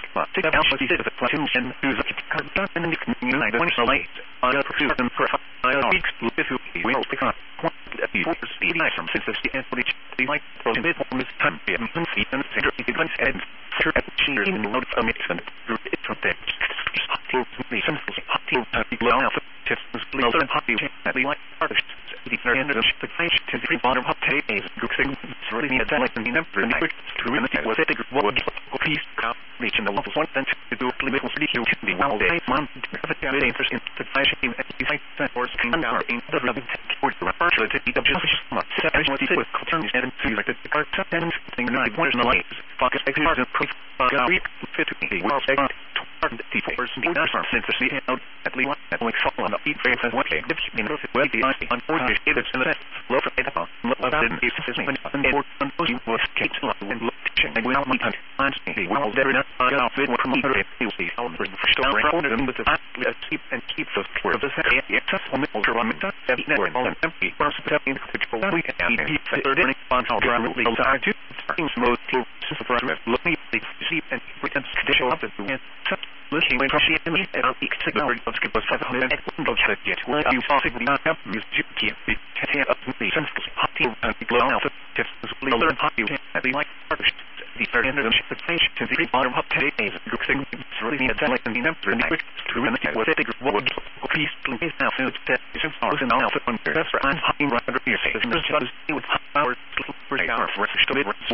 take out what he did with platoons and who's a carpet and United when so late. I pursue them for I weeks with who he will pick up. He was speedy from since the end of the light for the midform is time and see and center he went and sure at cheers in the load of it and it from there. Hot to me some hot to blow out the tips and hot to at the light artists. The end of the face to the bottom hot tape gooksing really near that and never and quick to really was it what would piece out reaching the levels one then to do limit was really to be well day month have a interest in the fashion and the site that was and our in the rubbing towards the referral to the just much as what he with concerns and to like the art and thing night one is the lights focus exercise and proof fit to be well segment the force and the synthesis out at least that like fall on the feet face as what they did in the way the unfortunately it's in the low for data didn't use this when and was kate and looked and we all went on he well there enough out fit from the he'll see how the story around him with the keep and keep the for the second access on the ultraviolet that network all empty for stepping into control we can he third in on how really are two things most to looking the sheep and pretend to show up at the end looking when she and me and I'll be signal of skip was 700 and don't have yet where you possibly not have you can't be up to the sensible hot team and the glow out tips learn how you can be like artist the third end of the face to the bottom of today's gooksing really near that like the number and quick to run it was it would piece please now food that is in all outfit on that's for I'm hopping right under your face and just with power for to be so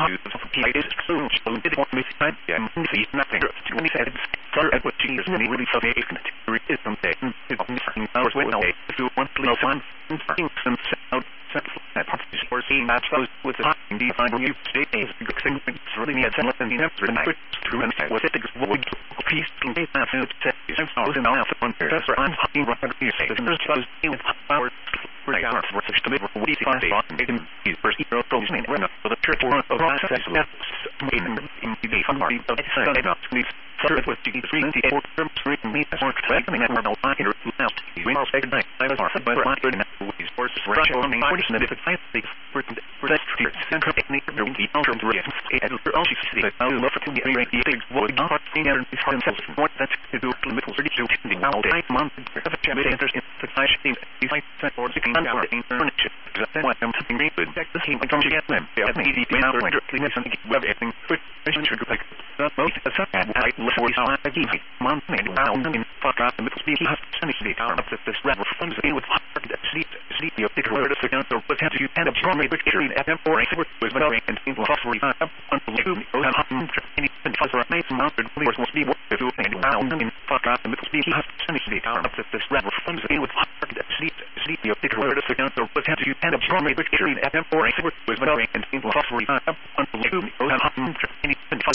it is true so it won't miss time and see nothing to any said for what she is really so it is something it's on hours when away if you want to know some sound that or seeing that with the define you days gooksing really near that and the answer and quick to run it was it would piece to be that food that is in all outfit on that's for I'm hopping right under your face and just with power for such to be what do you find on his first hero program and run up for the church or of process in the fun of it not to third with the 3 or terms written me as more tracking and no I can last we all say goodnight I was but I could not with forces rush on the 40 minutes I think for that central technique the ultra reactions and also see that I love to be a big would not see there is themselves what that to do limit 32 the all day month have a chance interest in the I think you might set or the hour in furniture that what I'm something good that the same comes again them yeah maybe the hour directly something web everything quick should like that most of the for our again month and round in fuck out the middle speed has the hour up this rebel funds with sleep your big word of the counter was had you and a primary picture at them for a was very and in phosphorus unbelievable any fuzzer made mounted was be what to do and round in fuck out the middle speed has the hour up this rebel funds with sleep your big word of the counter was had you and a primary picture at them for a was very and in phosphorus unbelievable any